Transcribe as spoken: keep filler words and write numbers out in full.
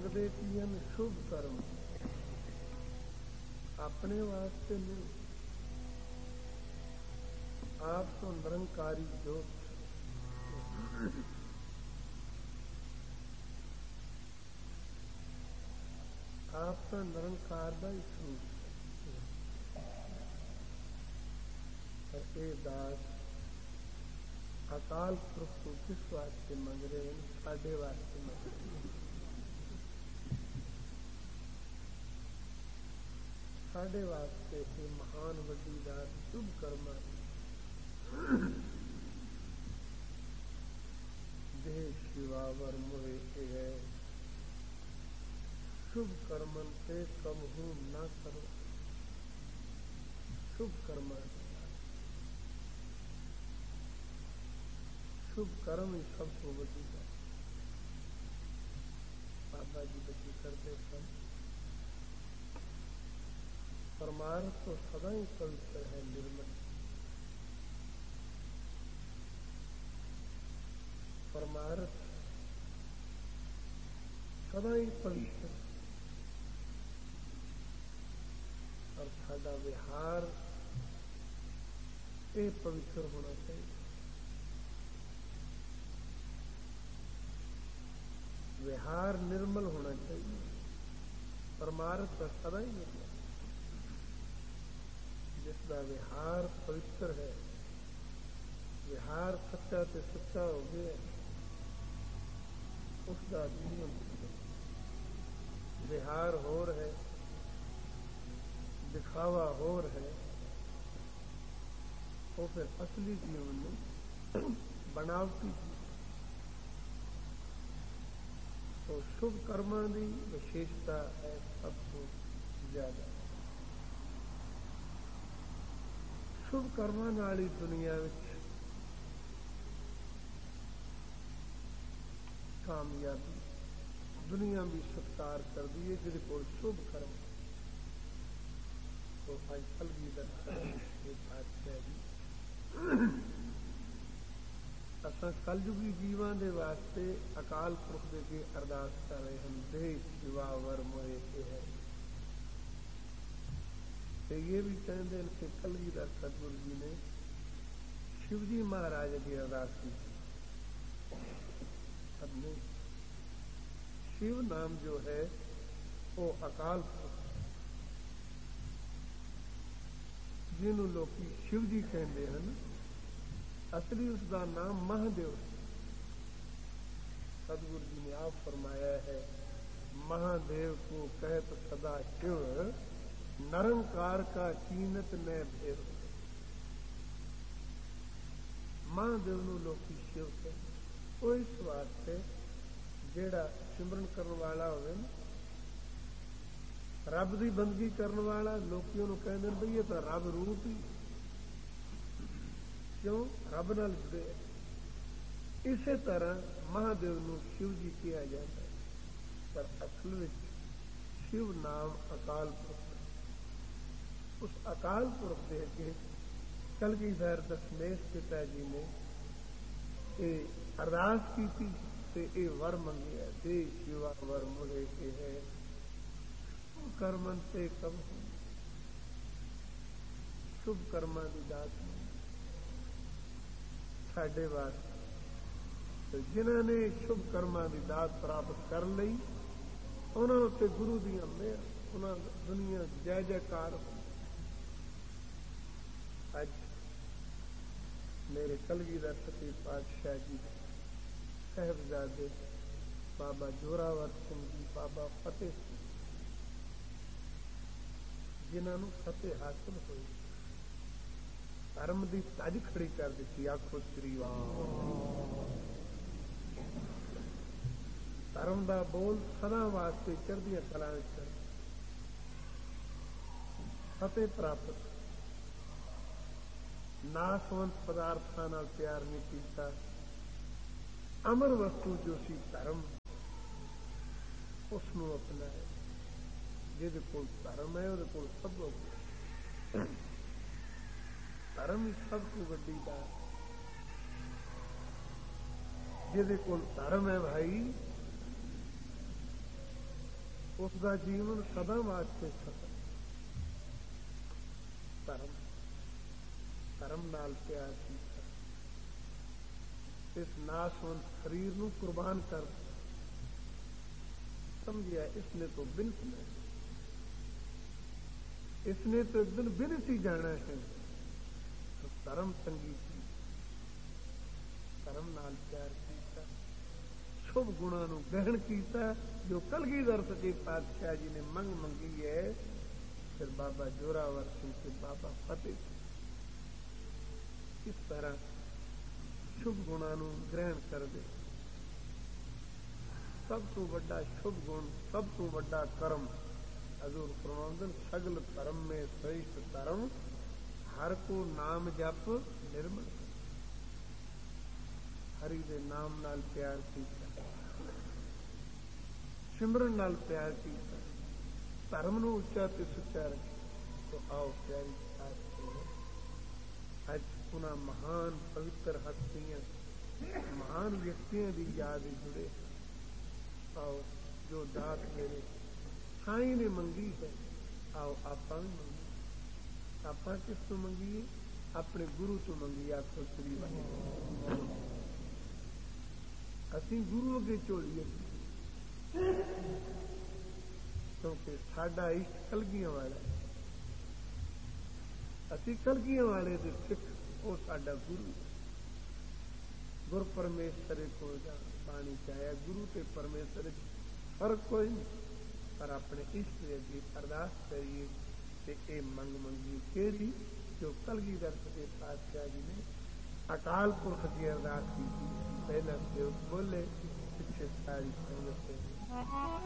मंगते की शुभ कर्म अपने वास्ते नहीं, आप तो निरंकारी जोत, आप तो निरंकार का ही स्वरूप है। दास अकाल पुरख को किस वास्ते मंग रहे हैं? साढ़े वास्ते मंग रहे हैं। साढ़े वास्ते ये महान वड्डी दात शुभ कर्म देह शिवावर मोहे है, शुभ कर्मन से कम हूं न करो। शुभ कर्म शुभ कर्म ही सबको बची है। बाबा जी बची करते सब परमार्थ तो सदा ही पवित्र है, निर्मल। परमार्थ सदा ही पवित्र और सादा विहार ये पवित्र होना चाहिए। विहार निर्मल होना चाहिए, परमार्थ का सदा ही निर्मल। जिसका विहार पवित्र है, विहार सच्चा से सच्चा हो गया, उसका जीवन विहार हो रहे, दिखावा हो रहे, वो फिर असली जीवन में बनावटी जीवन। तो शुभ कर्मां की विशेषता है सबको ज्यादा। शुभ कर्मां नाल ही दुनिया विच कामयाबी, दुनिया भी सत्कार कर दी है जिहदे कोल शुभ कर्म। तो आज कलगीधर बादशाह जी असां कलयुगी जीवां दे वास्ते अकाल पुरख दे के अरदास कर रहे हैं, देह शिवावर मोहे है। तो ये भी कहते हैं कि कलगीधर सतगुरु जी ने शिव जी महाराज की अरदास की। हमने शिव नाम जो है वो अकाल पुरख, जिन्हों लोग शिव जी कहते हैं, असली उसका नाम महादेव है। सतगुरु जी ने आप फरमाया है, महादेव को कहत सदा शिव, निरंकार का कीनत न भेद। महादेव नु लोग शिव कहते, वो इस वास्ते जेड़ा सिमरन करने वाला होवे, रब की बंदगी करने वाला, लोग कहते हैं भाई ये तो रब रूप ही, क्यों रब नाल जुड़े। इसे तरह महादेव नु शिव जी किया जाता है, पर असल में शिव नाम अकाल पुरख। उस अकाल पुरख दे के कलगीधर दशमेश पिता जी ने ये अरदास की थी, ते ये वर मंगे, दे शिवा वर मुझे के है, कर्मन से कम शुभ कर्मा की दात साढ़े वास्ते। तो जिन्होंने शुभ कर्मा की दात प्राप्त कर ली, उन्होंने उत्ते गुरु दी मेहर, उन्होंने दुनिया जय जयकार हो। अज मेरे कलगीधर सती पातशाह जी साहिबजादे बाबा जोरावर सिंह जी, बाबा फतेह सिंह, जिन्होंने फतेह हासिल हुई, धर्म की तज खड़ी कर दी। आखो श्री धर्म का बोल सदा वास्ते चढ़दियां कलां कर फतेह प्राप्त, नासवंत पदार्थां नाल प्यार नहीं कीता, अमर वस्तु जो सी धर्म उसनूं अपनाया। जिहदे कोल धर्म है उहदे कोल सब कुछ। धर्म ही सब तो वड्डी दात। जिहदे कोल धर्म है भाई, उसका जीवन सदा वास्ते सफल। धर्म धर्म नाल प्यार कीता, इस नासवंत शरीर नूं कुर्बान कर समझिया इसने तो बिनत है, इसने तो एक दिन बिनत ही जाना है। तो धर्म संगी की धर्म नाल प्यार कीता, शुभ गुणा नूं ग्रहण कीता जो कलगीधर सच्चे पातशाह जी ने मंग मंगी है। फिर बाबा जोरावर सिंह से बाबा फतेह इस तरह शुभ गुणा नूं ग्रहण कर दे। सब तो बड़ा शुभ गुण, सब तो बड़ा कर्म हजूर फरमाउंदे सगल धर्म में श्रेष्ठ धर्म हर को नाम जप निर्मल। हरि दे नाम नाल प्यार कीता, सिमरन नाल प्यार कीता, धर्म नूं उच्चा ते सुच्चा रखे। तो आओ प्यारी अज उन्हां महान पवित्र हस्तियां महान व्यक्तियों की याद जुड़े। आओ जो दात मेरे साईं ने मंगी है, आओ आपां भी मंगी। आपां किस तो मंगीए? अपने गुरु तो मंगी। आखो श्री वाहिगुरू, असीं गुरु अगे झोलीए क्योंकि साडा इष्ट कलगियां वाला है। असीं कलगियां वाले दे सिख, वो साडा गुरु। गुर परमेश्वर को बाणी चाहे गुरु ते परमेश्वर फर्क कोई नहीं, पर अपने इष्ट अगे अरदास करिए ते ए मंग मंगी केड़ी जो कलगीधर सच्चे पातशाह जी ने अकाल पुरख की अरदास की थी। पहला सेवक बोले, पिछे सारी संगत